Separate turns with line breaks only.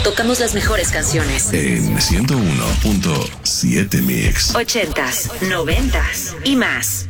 tocamos las mejores canciones.
En 101.7 Mix.
80s, 90s y más.